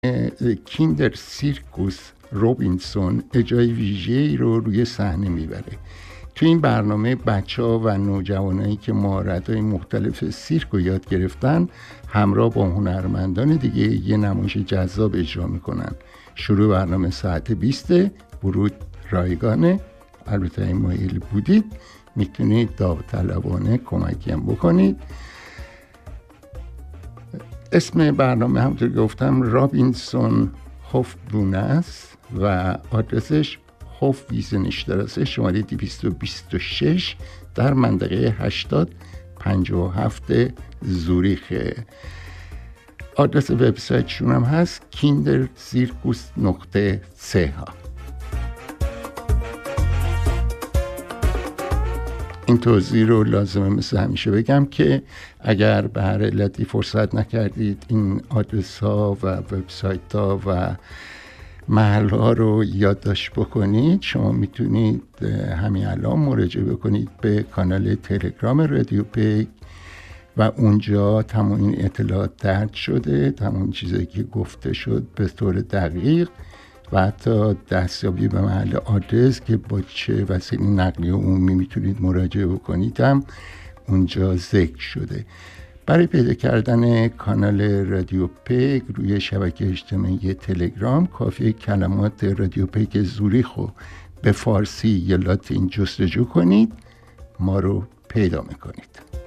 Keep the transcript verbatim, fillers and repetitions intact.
کیندر سیرکوس روبینسون اجرای ویژه‌ای رو روی صحنه میبره. تو این برنامه بچه‌ها و نوجوانایی که مهارت‌های مختلف سیرک رو یاد گرفتن همراه با هنرمندان دیگه یه نمایش جذاب اجرا میکنن. شروع برنامه ساعت بیست، ورود رایگانه. البته این مایل بودید میتونید داوطلبانه کمکیم بکنید. اسم برنامه همونطور که گفتم رابینسون هوفبونه است و آدرسش هوف ویزنشتراسه شماره دویست و بیست و شش در منطقه هشتاد پنجاه و هفت زوریخه. آدرس وبسایتشون هم هست کیندرزیرکوس نقطه سی. این توضیح رو لازمه مثل همیشه بگم که اگر به هر علتی فرصت نکردید این آدرس ها و وبسایت ها و محل ها رو یادداشت بکنید، شما میتونید همین الان مراجعه بکنید به کانال تلگرام رادیو پیک و اونجا تمام این اطلاعات درج شده، تمام چیزایی که گفته شد به طور دقیق و حتی دستیابی به محل آدرس که با چه وسیله نقلیه عمومی میتونید مراجعه بکنید هم اونجا ذکر شده. برای پیدا کردن کانال رادیو پیک روی شبکه اجتماعی تلگرام کافیه کلمات رادیو پیک زوریخ رو به فارسی یا لاتین جستجو کنید، ما رو پیدا میکنید.